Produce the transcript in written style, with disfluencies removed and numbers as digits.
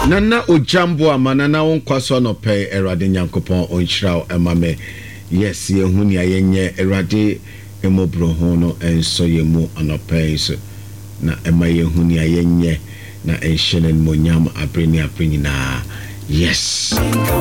Nana Ojambo amana na wonkwaso no pay Erade Nyankopon onhyira ema me. Yes, ye hu ne ayenye Erade emobro ho no enso ye mu anopay so. Na ema ye hu ne ayenye na enhyenen monyam abreni na. Yes.